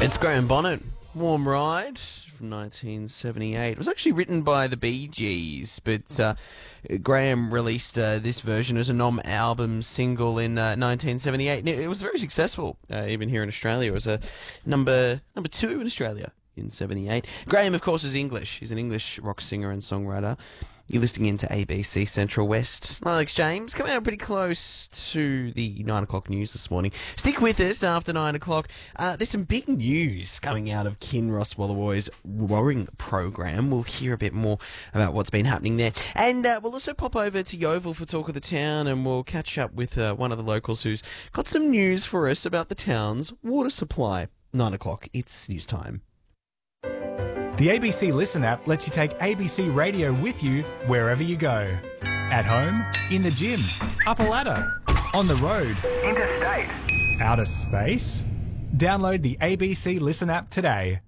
It's Graham Bonnet, Warm Ride from 1978. It was actually written by the Bee Gees, but Graham released this version as a album single in 1978. And it was very successful, even here in Australia. It was a number 2 in Australia in 78. Graham, of course, is English. He's an English rock singer and songwriter. You're listening into ABC Central West. I'm Alex James, coming out pretty close to the 9 o'clock news this morning. Stick with us after 9 o'clock. There's some big news coming out of Kinross Wallaboy's rowing program. We'll hear a bit more about what's been happening there. And we'll also pop over to Yeovil for Talk of the Town, and we'll catch up with one of the locals who's got some news for us about the town's water supply. 9 o'clock, it's news time. The ABC Listen app lets you take ABC Radio with you wherever you go. At home, in the gym, up a ladder, on the road, interstate, outer space. Download the ABC Listen app today.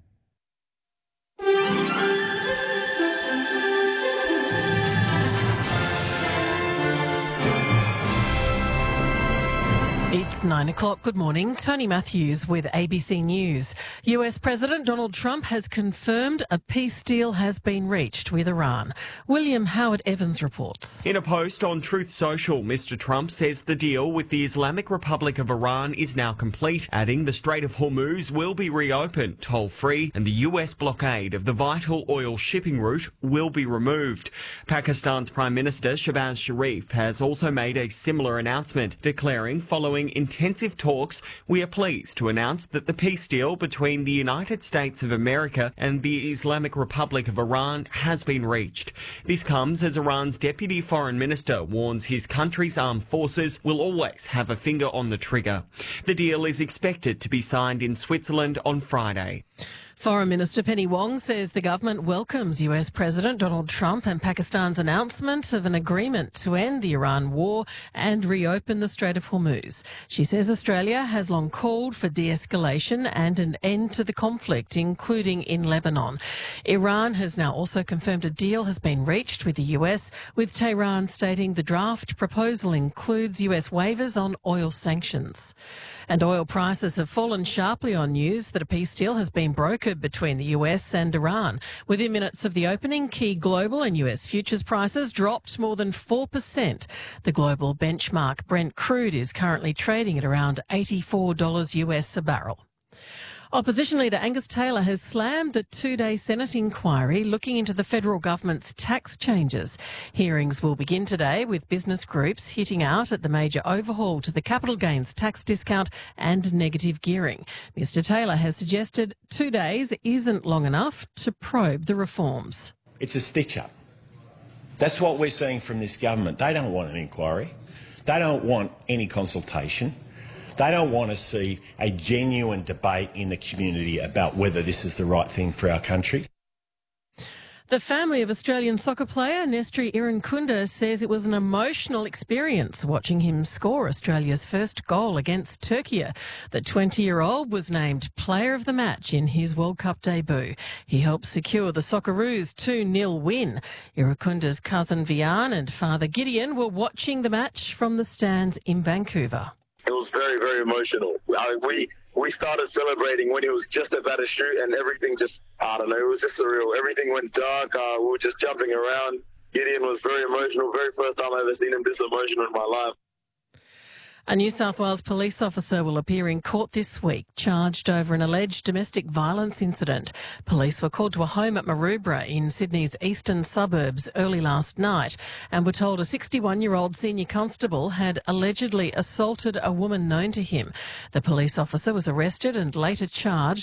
It's 9 o'clock. Good morning. Tony Matthews with ABC News. US President Donald Trump has confirmed a peace deal has been reached with Iran. William Howard Evans reports. In a post on Truth Social, Mr. Trump says the deal with the Islamic Republic of Iran is now complete, adding the Strait of Hormuz will be reopened toll-free and the US blockade of the vital oil shipping route will be removed. Pakistan's Prime Minister Shehbaz Sharif has also made a similar announcement, declaring following intensive talks, we are pleased to announce that the peace deal between the United States of America and the Islamic Republic of Iran has been reached. This comes as Iran's Deputy Foreign Minister warns his country's armed forces will always have a finger on the trigger. The deal is expected to be signed in Switzerland on Friday. Foreign Minister Penny Wong says the government welcomes US President Donald Trump and Pakistan's announcement of an agreement to end the Iran war and reopen the Strait of Hormuz. She says Australia has long called for de-escalation and an end to the conflict, including in Lebanon. Iran has now also confirmed a deal has been reached with the US, with Tehran stating the draft proposal includes US waivers on oil sanctions. And oil prices have fallen sharply on news that a peace deal has been brokered between the US and Iran. Within minutes of the opening, key global and US futures prices dropped more than 4%. The global benchmark Brent crude is currently trading at around $84 US a barrel. Opposition leader Angus Taylor has slammed the 2-day Senate inquiry looking into the federal government's tax changes. Hearings will begin today with business groups hitting out at the major overhaul to the capital gains tax discount and negative gearing. Mr Taylor has suggested 2 days isn't long enough to probe the reforms. It's a stitch-up. That's what we're seeing from this government. They don't want an inquiry. They don't want any consultation. They don't want to see a genuine debate in the community about whether this is the right thing for our country. The family of Australian soccer player Nestri Irankunda says it was an emotional experience watching him score Australia's first goal against Turkey. The 20-year-old was named Player of the Match in his World Cup debut. He helped secure the Socceroos' 2-0 win. Irakunda's cousin Vian and father Gideon were watching the match from the stands in Vancouver. It was very, very emotional. We started celebrating when he was just about to shoot, and everything just, I don't know, it was just surreal. Everything went dark. We were just jumping around. Gideon was very emotional. Very first time I've ever seen him this emotional in my life. A New South Wales police officer will appear in court this week, charged over an alleged domestic violence incident. Police were called to a home at Maroubra in Sydney's eastern suburbs early last night and were told a 61-year-old senior constable had allegedly assaulted a woman known to him. The police officer was arrested and later charged